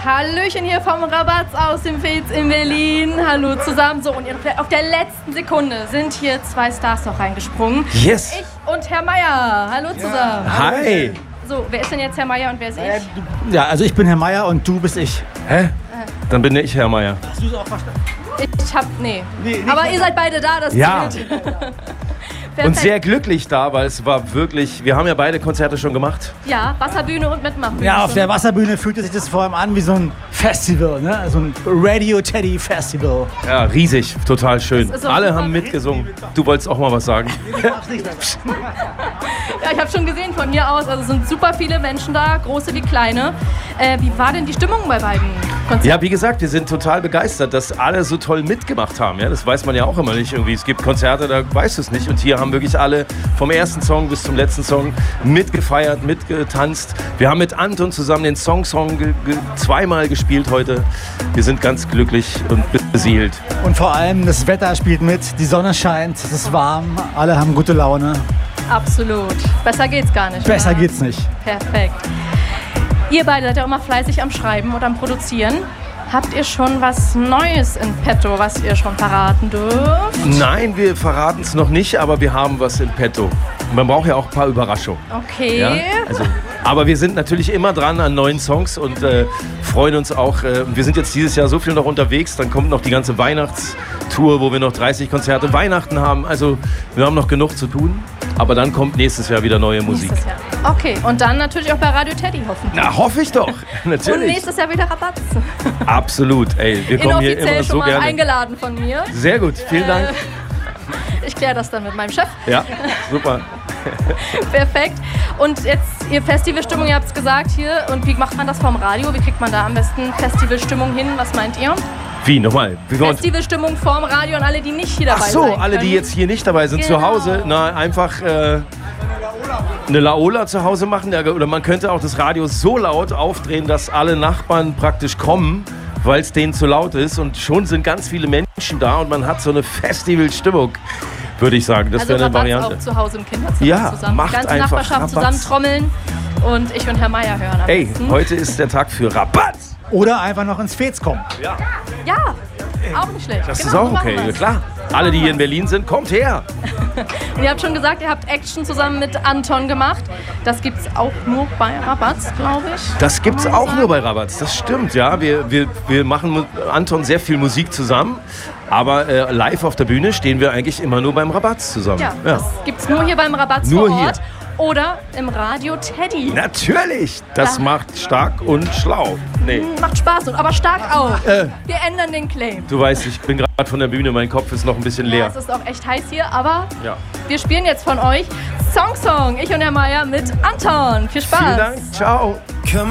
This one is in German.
Hallöchen hier vom Rabatz aus dem Fez in Berlin. Hallo zusammen. So, und auf der letzten Sekunde sind hier zwei Stars noch reingesprungen. Yes. Ich und Herr Meier. Hallo zusammen. Hi. So, wer ist denn jetzt Herr Meier und wer ist ich? Ja, also ich bin Herr Meier und du bist ich. Hä? Dann bin ich Herr Meier. Hast du es auch verstanden? Ich hab, nee. Aber ihr seid beide da, das Ja. zählt. Und sehr glücklich da, weil es war wirklich, wir haben ja beide Konzerte schon gemacht. Ja, Wasserbühne und Mitmachbühne. Ja, auf der Wasserbühne fühlte sich das vor allem an wie so ein Festival, ne? So ein Radio Teddy Festival. Ja, riesig, total schön. Das ist auch Alle super. haben mitgesungen. Du wolltest auch mal was sagen. Ja, ich habe schon gesehen von hier aus, also es sind super viele Menschen da, große wie kleine. Wie war denn die Stimmung bei beiden Konzerten? Ja, wie gesagt, wir sind total begeistert, dass alle so toll mitgemacht haben. Ja, das weiß man ja auch immer nicht irgendwie. Es gibt Konzerte, da weißt du es nicht. Und hier haben wirklich alle vom ersten Song bis zum letzten Song mitgefeiert, mitgetanzt. Wir haben mit Anton zusammen den Song zweimal gespielt heute. Wir sind ganz glücklich und beseelt. Und vor allem das Wetter spielt mit, die Sonne scheint, es ist warm, alle haben gute Laune. Absolut. Besser geht's gar nicht. Besser oder? geht's nicht. Perfekt. Ihr beide seid ja immer fleißig am Schreiben und am Produzieren. Habt ihr schon was Neues in petto, was ihr schon verraten dürft? Nein, wir verraten es noch nicht, aber wir haben was in petto. Man braucht ja auch ein paar Überraschungen. Okay. Ja? Also, aber wir sind natürlich immer dran an neuen Songs und freuen uns auch. Wir sind jetzt dieses Jahr so viel noch unterwegs. Dann kommt noch die ganze Weihnachtstour, wo wir noch 30 Konzerte Weihnachten haben. Also wir haben noch genug zu tun. Aber dann kommt nächstes Jahr wieder neue Musik. Nächstes Jahr. Okay, und dann natürlich auch bei Radio Teddy hoffentlich. Na, hoffe ich doch. Und Natürlich. nächstes Jahr wieder Rabatz. Absolut. Ey, wir kommen hier Inoffiziell immer schon so mal gerne. eingeladen von mir. Sehr gut. Vielen Dank. Ich kläre das dann mit meinem Chef. Ja, super. Perfekt. Und jetzt ihr Festivalstimmung, ihr habt es gesagt hier. Und wie macht man das vom Radio? Wie kriegt man da am besten Festivalstimmung hin? Was meint ihr? Wie, nochmal? Festivalstimmung vorm Radio und alle, die nicht hier dabei Ach sein so, können. alle, die jetzt hier nicht dabei sind, Genau. zu Hause, na, einfach eine Laola zu Hause machen. Oder man könnte auch das Radio so laut aufdrehen, dass alle Nachbarn praktisch kommen, weil es denen zu laut ist. Und schon sind ganz viele Menschen da und man hat so eine Festivalstimmung, würde ich sagen. Das Also wäre eine Rabatz Variante. auch zu Hause im Kinderzimmer Ja, zusammen. macht Die ganze einfach Nachbarschaft Rabatz. zusammen trommeln und ich und Herr Meier hören am Ey, besten. heute ist der Tag für Rabatz. Oder einfach noch ins Fez kommen. Ja, Ja, auch nicht schlecht. das ist Genau, auch so machen okay. Ja, wir's. klar. Alle, die hier in Berlin sind, kommt her. Und ihr habt schon gesagt, ihr habt Action zusammen mit Anton gemacht. Das gibt's auch nur bei Rabatz, glaube ich. Das gibt's Kann man auch sagen. nur bei Rabatz, das stimmt, ja. Wir machen mit Anton sehr viel Musik zusammen, aber live auf der Bühne stehen wir eigentlich immer nur beim Rabatz zusammen. Ja, das gibt's nur hier beim Rabatz Nur vor hier. Ort oder im Radio Teddy. Natürlich, das Ja. macht stark und schlau. Nee, Macht Spaß, aber stark auch. Wir ändern den Claim. du weißt, ich bin gerade von der Bühne, mein Kopf ist noch ein bisschen Ja, leer. es ist auch echt heiß hier, aber Ja. wir spielen jetzt von euch Song, ich und Herr Meier mit Anton. Viel Spaß. Vielen Dank, ciao.